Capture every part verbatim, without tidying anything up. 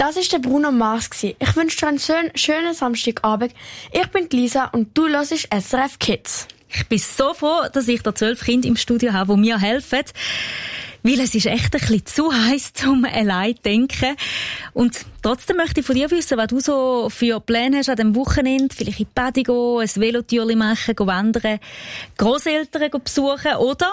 Das war der Bruno Mars. Ich wünsche dir einen schönen, schönen Samstagabend. Ich bin Lisa und du hörst S R F Kids. Ich bin so froh, dass ich da zwölf Kinder im Studio habe, die mir helfen. Weil es ist echt ein bisschen zu heiß, um allein zu denken. Und trotzdem möchte ich von dir wissen, was du so für Pläne hast an diesem Wochenende. Vielleicht in die Badi gehen, ein Velotürchen machen, gehen wandern, Grosseltern besuchen oder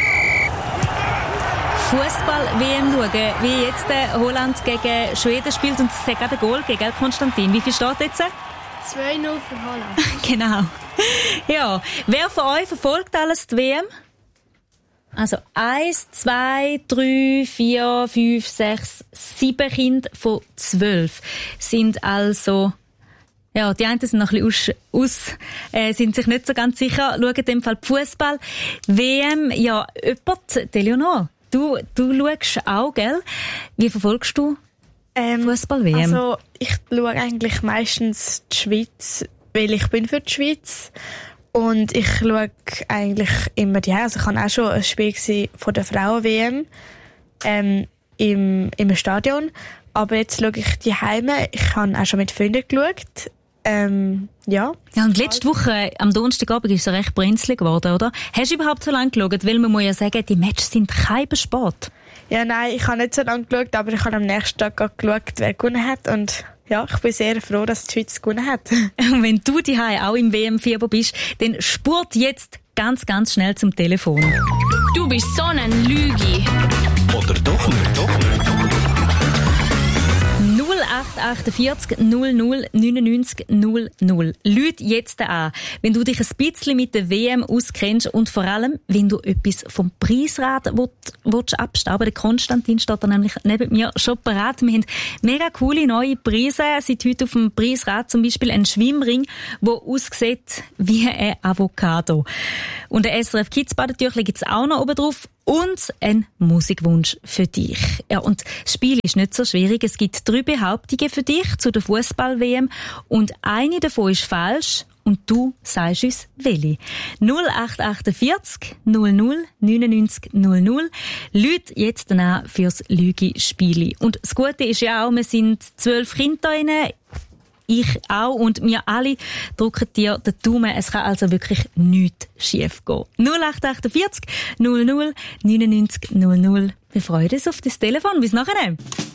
Fußball-W M schauen, wie jetzt Holland gegen Schweden spielt. Und es hat gerade ein Goal gegeben, Konstantin. Wie viel steht jetzt? zwei null für Holland. Genau. Ja, wer von euch verfolgt alles die W M? Also eins, zwei, drei, vier, fünf, sechs, sieben Kinder von zwölf sind also, ja, die einen sind noch ein bisschen aus, aus äh, sind sich nicht so ganz sicher, schauen in dem Fall Fußball. W M, ja, jemand, Eleonore, du, du schaust auch, gell? Wie verfolgst du ähm, Fußball-W M? Also, ich schaue eigentlich meistens die Schweiz, weil ich bin für die Schweiz. Und ich schaue eigentlich immer die. Also ich hatte auch schon ein Spiel von der Frauen-W M ähm, im, im Stadion. Aber jetzt schaue ich die Heime. Ich habe auch schon mit Freunden geschaut. Ähm, ja. Ja, und letzte Woche, am Donnerstagabend, ist es recht brenzlig geworden, oder? Hast du überhaupt so lange geschaut? Weil man muss ja sagen, die Matches sind kein Sport. Ja, nein, ich habe nicht so lange geschaut, aber ich habe am nächsten Tag geschaut, wer gewonnen hat. Und ja, ich bin sehr froh, dass die Schweiz gewonnen hat. Und wenn du daheim auch im W M-Fieber bist, dann spurt jetzt ganz, ganz schnell zum Telefon. Du bist so ein Lügi. Oder doch nicht, doch nicht. null acht vier acht null null neun neun null null. Lüt jetzt an, wenn du dich ein bisschen mit der W M auskennst und vor allem, wenn du etwas vom Preisrad willst abstauben. Der Konstantin steht da nämlich neben mir schon bereit. Wir haben mega coole neue Preise. Seit heute auf dem Preisrad zum Beispiel ein Schwimmring, der aussieht wie ein Avocado. Und ein S R F Kids Badetüchli gibt es auch noch oben drauf. Und ein Musikwunsch für dich. Ja, und das Spiel ist nicht so schwierig. Es gibt drei Behauptungen für dich zu der Fußball-W M und eine davon ist falsch und du sagst uns welche. null acht vier acht null null neun neun null null. Lüt jetzt an fürs Lügi-Spieli. Und das Gute ist ja auch, wir sind zwölf Kinder da rein. Ich auch und wir alle drücken dir den Daumen. Es kann also wirklich nichts schief gehen. null acht vier acht null null neun neun null null. Wir freuen uns auf das Telefon. Bis nachher.